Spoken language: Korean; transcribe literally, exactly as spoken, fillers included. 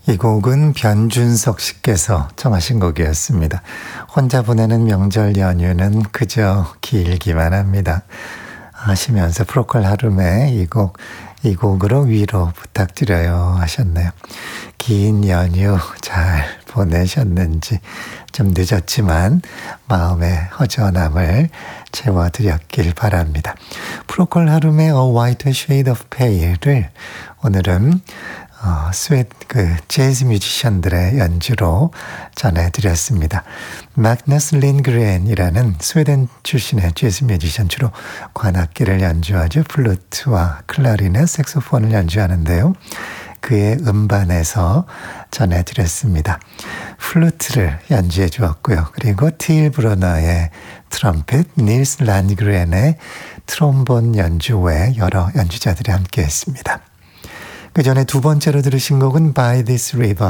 이 곡은 변준석 씨께서 청하신 곡이었습니다. 혼자 보내는 명절 연휴는 그저 길기만 합니다 하시면서 프로콜 하룸의 이 곡, 이 곡으로 위로 부탁드려요 하셨네요. 긴 연휴 잘 보내셨는지 좀 늦었지만 마음의 허전함을 채워드렸길 바랍니다. 프로콜 하룸의 A White Shade of Pale를 오늘은 어, 스웨 그 재즈 뮤지션들의 연주로 전해드렸습니다. 마그너스 린그렌이라는 스웨덴 출신의 재즈 뮤지션, 주로 관악기를 연주하죠. 플루트와 클라리넷, 색소폰을 연주하는데요. 그의 음반에서 전해드렸습니다. 플루트를 연주해 주었고요. 그리고 틸 브로너의 트럼펫, 닐스 란그렌의 트롬본 연주 외 여러 연주자들이 함께했습니다. 그 전에 두 번째로 들으신 곡은 By This River